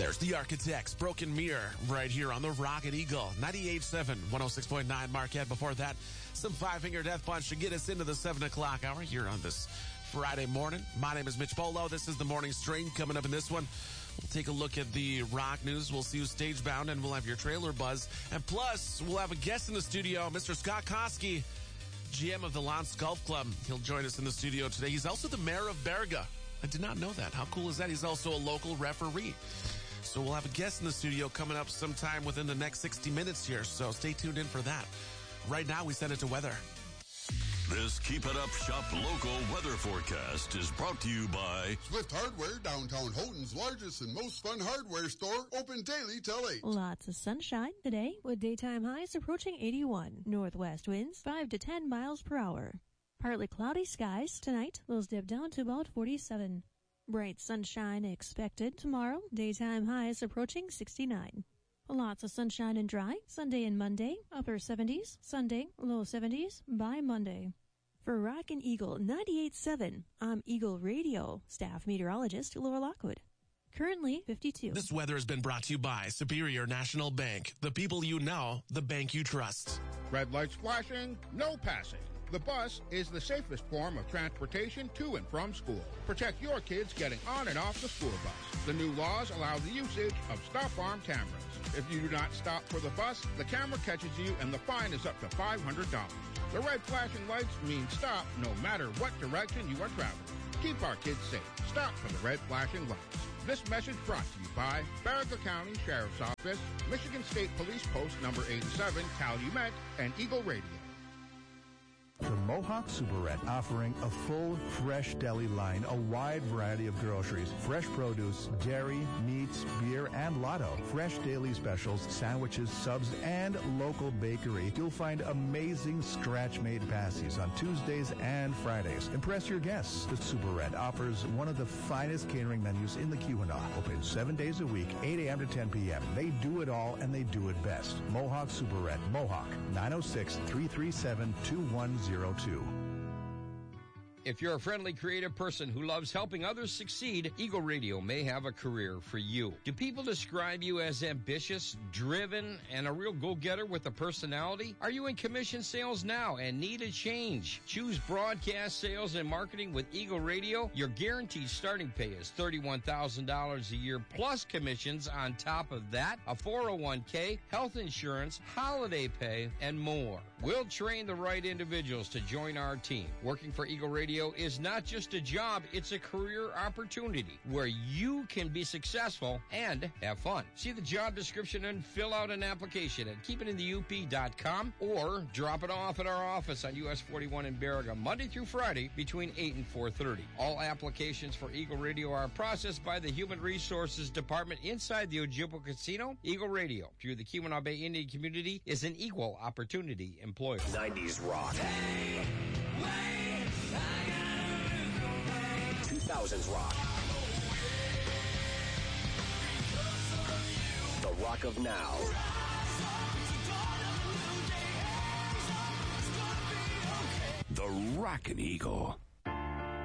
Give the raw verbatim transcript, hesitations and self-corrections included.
There's the Architects, Broken Mirror, right here on the Rocket Eagle, ninety-eight point seven, one oh six point nine Marquette. Before that, some Five Finger Death Punch to get us into the seven o'clock hour here on this Friday morning. My name is Mitch Polo. This is the Morning Strain. Coming up in this one, we'll take a look at the rock news. We'll see who's stage bound, and we'll have your trailer buzz. And plus, we'll have a guest in the studio, Mister Scott Koski, G M of the Lance Golf Club. He'll join us in the studio today. He's also the mayor of Baraga. I did not know that. How cool is that? He's also a local referee. So we'll have a guest in the studio coming up sometime within the next sixty minutes here. So stay tuned in for that. Right now, we send it to weather. This Keep It Up Shop local weather forecast is brought to you by Swift Hardware, downtown Houghton's largest and most fun hardware store, open daily till eight. Lots of sunshine today with daytime highs approaching eighty-one. Northwest winds five to ten miles per hour. Partly cloudy skies tonight. Those dip down to about forty-seven. Bright sunshine expected tomorrow. Daytime highs approaching sixty-nine. Lots of sunshine and dry. Sunday and Monday, upper seventies. Sunday, low seventies by Monday. For Rockin' Eagle ninety-eight point seven, I'm Eagle Radio staff meteorologist Laura Lockwood. Currently fifty-two. This weather has been brought to you by Superior National Bank. The people you know, the bank you trust. Red lights flashing, no passing. The bus is the safest form of transportation to and from school. Protect your kids getting on and off the school bus. The new laws allow the usage of stop arm cameras. If you do not stop for the bus, the camera catches you and the fine is up to five hundred dollars. The red flashing lights mean stop no matter what direction you are traveling. Keep our kids safe. Stop for the red flashing lights. This message brought to you by Baraga County Sheriff's Office, Michigan State Police Post number eighty-seven, Calumet, and Eagle Radio. The Mohawk Superette, offering a full, fresh deli line, a wide variety of groceries, fresh produce, dairy, meats, beer, and lotto. Fresh daily specials, sandwiches, subs, and local bakery. You'll find amazing scratch-made passies on Tuesdays and Fridays. Impress your guests. The Superette offers one of the finest catering menus in the Keweenaw. Open seven days a week, eight a.m. to ten p.m. They do it all, and they do it best. Mohawk Superette, Mohawk, nine oh six, three three seven, two one zero two. If you're a friendly, creative person who loves helping others succeed, Eagle Radio may have a career for you. Do people describe you as ambitious, driven, and a real go-getter with a personality? Are you in commission sales now and need a change? Choose broadcast sales and marketing with Eagle Radio. Your guaranteed starting pay is thirty-one thousand dollars a year plus commissions on top of that, a four oh one k, health insurance, holiday pay, and more. We'll train the right individuals to join our team. Working for Eagle Radio is not just a job, it's a career opportunity where you can be successful and have fun. See the job description and fill out an application at keep it in the U P dot com or drop it off at our office on U S forty-one in Baraga Monday through Friday between eight and four thirty. All applications for Eagle Radio are processed by the Human Resources Department inside the Ojibwa Casino. Eagle Radio, through the Keweenaw Bay Indian community, is an equal opportunity employer. nineties rock. Hey, wait. two thousands rock. The rock of now. The Rockin' Eagle.